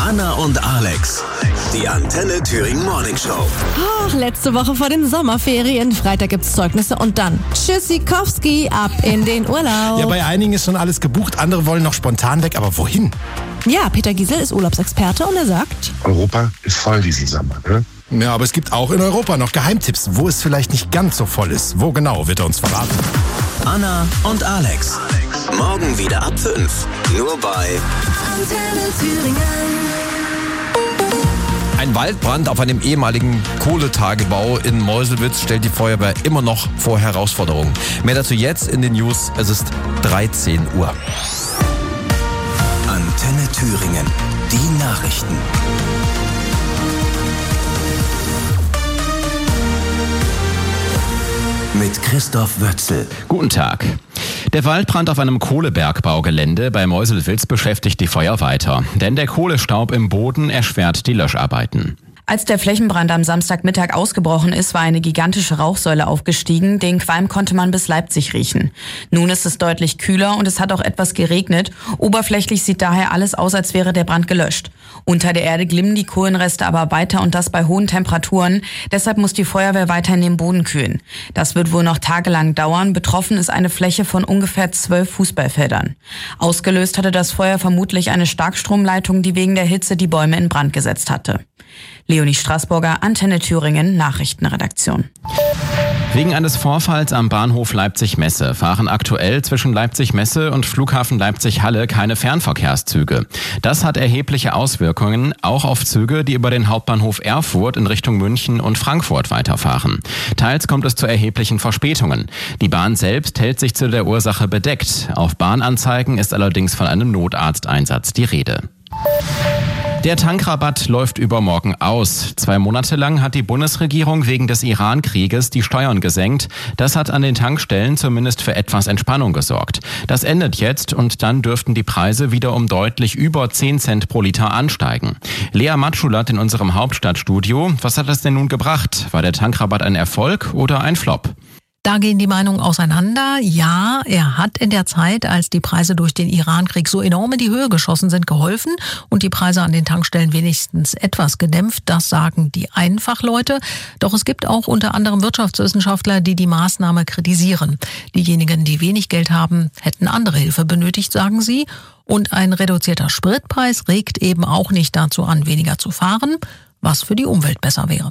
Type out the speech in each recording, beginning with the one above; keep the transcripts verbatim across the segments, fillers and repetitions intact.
Anna und Alex, die Antenne Thüringen Morning Show. Ach, letzte Woche vor den Sommerferien. Freitag gibt's Zeugnisse und dann Tschüssikowski, ab in den Urlaub. Ja, bei einigen ist schon alles gebucht, andere wollen noch spontan weg, aber wohin? Ja, Peter Giesel ist Urlaubsexperte und er sagt: Europa ist voll diesen Sommer, ne? Ja, aber es gibt auch in Europa noch Geheimtipps, wo es vielleicht nicht ganz so voll ist. Wo genau, wird er uns verraten. Anna und Alex. Morgen wieder ab fünf. Nur bei Antenne Thüringen. Ein Waldbrand auf einem ehemaligen Kohletagebau in Meuselwitz stellt die Feuerwehr immer noch vor Herausforderungen. Mehr dazu jetzt in den News. Es ist dreizehn Uhr. Antenne Thüringen. Die Nachrichten. Mit Christoph Wötzel. Guten Tag. Der Waldbrand auf einem Kohlebergbaugelände bei Meuselwitz beschäftigt die Feuer weiter, denn der Kohlestaub im Boden erschwert die Löscharbeiten. Als der Flächenbrand am Samstagmittag ausgebrochen ist, war eine gigantische Rauchsäule aufgestiegen. Den Qualm konnte man bis Leipzig riechen. Nun ist es deutlich kühler und es hat auch etwas geregnet. Oberflächlich sieht daher alles aus, als wäre der Brand gelöscht. Unter der Erde glimmen die Kohlenreste aber weiter und das bei hohen Temperaturen. Deshalb muss die Feuerwehr weiterhin den Boden kühlen. Das wird wohl noch tagelang dauern. Betroffen ist eine Fläche von ungefähr zwölf Fußballfeldern. Ausgelöst hatte das Feuer vermutlich eine Starkstromleitung, die wegen der Hitze die Bäume in Brand gesetzt hatte. Leonie Straßburger, Antenne Thüringen, Nachrichtenredaktion. Wegen eines Vorfalls am Bahnhof Leipzig-Messe fahren aktuell zwischen Leipzig-Messe und Flughafen Leipzig-Halle keine Fernverkehrszüge. Das hat erhebliche Auswirkungen auch auf Züge, die über den Hauptbahnhof Erfurt in Richtung München und Frankfurt weiterfahren. Teils kommt es zu erheblichen Verspätungen. Die Bahn selbst hält sich zu der Ursache bedeckt. Auf Bahnanzeigen ist allerdings von einem Notarzteinsatz die Rede. Der Tankrabatt läuft übermorgen aus. Zwei Monate lang hat die Bundesregierung wegen des Iran-Krieges die Steuern gesenkt. Das hat an den Tankstellen zumindest für etwas Entspannung gesorgt. Das endet jetzt und dann dürften die Preise wieder um deutlich über zehn Cent pro Liter ansteigen. Lea Matschulat in unserem Hauptstadtstudio. Was hat das denn nun gebracht? War der Tankrabatt ein Erfolg oder ein Flop? Da gehen die Meinungen auseinander. Ja, er hat in der Zeit, als die Preise durch den Iran-Krieg so enorm in die Höhe geschossen sind, geholfen und die Preise an den Tankstellen wenigstens etwas gedämpft. Das sagen die Einfachleute. Doch es gibt auch unter anderem Wirtschaftswissenschaftler, die die Maßnahme kritisieren. Diejenigen, die wenig Geld haben, hätten andere Hilfe benötigt, sagen sie. Und ein reduzierter Spritpreis regt eben auch nicht dazu an, weniger zu fahren, was für die Umwelt besser wäre.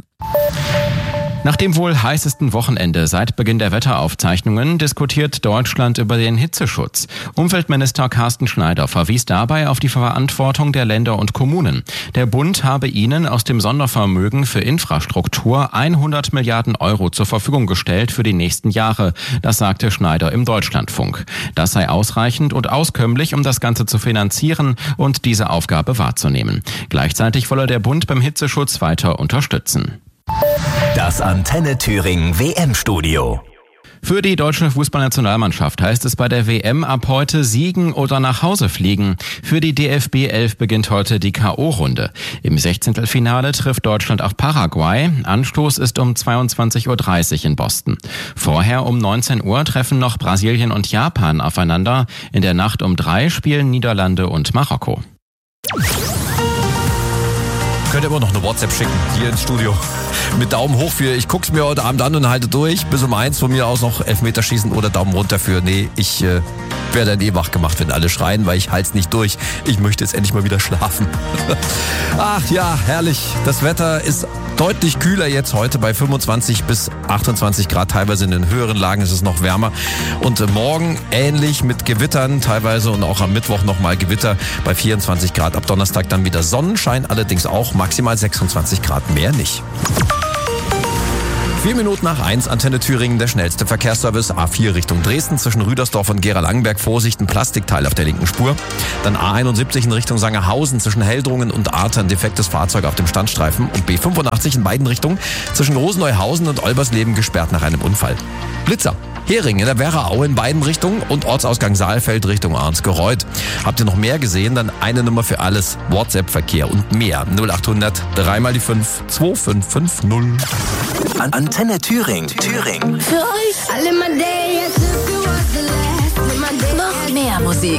Nach dem wohl heißesten Wochenende seit Beginn der Wetteraufzeichnungen diskutiert Deutschland über den Hitzeschutz. Umweltminister Carsten Schneider verwies dabei auf die Verantwortung der Länder und Kommunen. Der Bund habe ihnen aus dem Sondervermögen für Infrastruktur hundert Milliarden Euro zur Verfügung gestellt für die nächsten Jahre. Das sagte Schneider im Deutschlandfunk. Das sei ausreichend und auskömmlich, um das Ganze zu finanzieren und diese Aufgabe wahrzunehmen. Gleichzeitig wolle der Bund beim Hitzeschutz weiter unterstützen. Das Antenne Thüringen W M-Studio. Für die deutsche Fußballnationalmannschaft heißt es bei der W M ab heute siegen oder nach Hause fliegen. Für die D F B elf beginnt heute die K O-Runde. Im Sechzehntelfinale trifft Deutschland auf Paraguay. Anstoß ist um zweiundzwanzig Uhr dreißig in Boston. Vorher um neunzehn Uhr treffen noch Brasilien und Japan aufeinander. In der Nacht um drei spielen Niederlande und Marokko. Könnt ihr immer noch eine WhatsApp schicken, hier ins Studio. Mit Daumen hoch für, ich guck's mir heute Abend an und halte durch. Bis um eins von mir aus noch Elfmeterschießen oder Daumen runter für, nee, ich äh, werde dann eh wach gemacht, wenn alle schreien, weil ich halte es nicht durch. Ich möchte jetzt endlich mal wieder schlafen. Ach ja, herrlich. Das Wetter ist deutlich kühler jetzt heute bei fünfundzwanzig bis achtundzwanzig Grad. Teilweise in den höheren Lagen ist es noch wärmer. Und äh, morgen ähnlich mit Gewittern teilweise und auch am Mittwoch nochmal Gewitter bei vierundzwanzig Grad. Ab Donnerstag dann wieder Sonnenschein, allerdings auch maximal sechsundzwanzig Grad, mehr nicht. Vier Minuten nach eins, Antenne Thüringen, der schnellste Verkehrsservice. A vier Richtung Dresden, zwischen Rüdersdorf und Gera-Langenberg. Vorsicht, ein Plastikteil auf der linken Spur. Dann A einundsiebzig in Richtung Sangerhausen, zwischen Heldrungen und Arter, ein defektes Fahrzeug auf dem Standstreifen. Und B fünfundachtzig in beiden Richtungen, zwischen Roseneuhausen und Olbersleben, gesperrt nach einem Unfall. Blitzer. Hering in der Weraau in beiden Richtungen und Ortsausgang Saalfeld Richtung Arnsgereuth. Habt ihr noch mehr gesehen? Dann eine Nummer für alles. WhatsApp-Verkehr und mehr. null achthundert, drei mal die fünf, zwei fünf fünf null. An Antenne Thüringen. Thüringen. Für euch alle mal der jetzt. Noch mehr Musik.